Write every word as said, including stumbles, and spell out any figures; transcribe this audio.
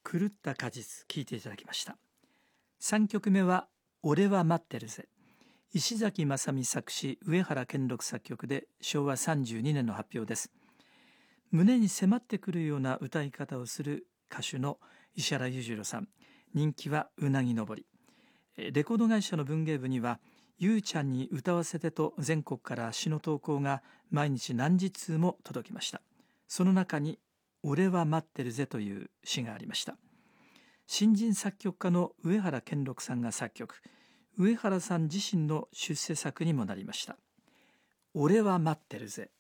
狂った果実聞いていただきました。さんきょくめは俺は待ってるぜ。石崎正美作詞、上原健六作曲でしょうわさんじゅうにねんの発表です。胸に迫ってくるような歌い方をする歌手の石原裕次郎さん、人気はうなぎ登り。レコード会社の文芸部にはゆうちゃんに歌わせてと全国から詩の投稿が毎日何十通も届きました。その中に俺は待ってるぜという詩がありました。新人作曲家の上原健六さんが作曲、上原さん自身の出世作にもなりました。俺は待ってるぜ。